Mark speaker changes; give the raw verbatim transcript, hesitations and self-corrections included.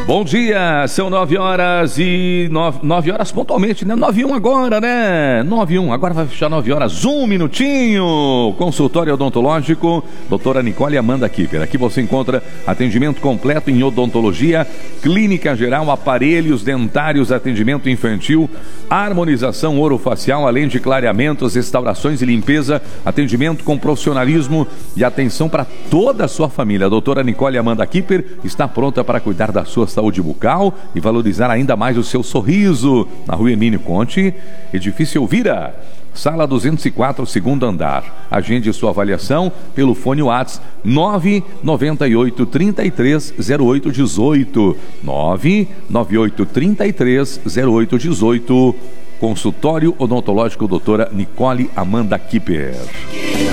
Speaker 1: Bom dia, são nove horas e nove, nove horas pontualmente, né? Nove e um agora, né? Nove e um, agora vai fechar nove horas, um minutinho. Consultório odontológico, doutora Nicole Amanda Kipper. Aqui você encontra atendimento completo em odontologia, clínica geral, aparelhos dentários, atendimento infantil, harmonização orofacial, além de clareamentos, restaurações e limpeza, atendimento com profissionalismo e atenção para toda a sua família. A doutora Nicole Amanda Kipper está pronta para cuidar da sua saúde bucal e valorizar ainda mais o seu sorriso. Na rua Emílio Conte, edifício Elvira, sala duzentos e quatro, segundo andar. Agende sua avaliação pelo fone WhatsApp nove nove oito, três três zero oito um oito, nove nove oito, três três zero oito um oito. Consultório odontológico doutora Nicole Amanda Kipper.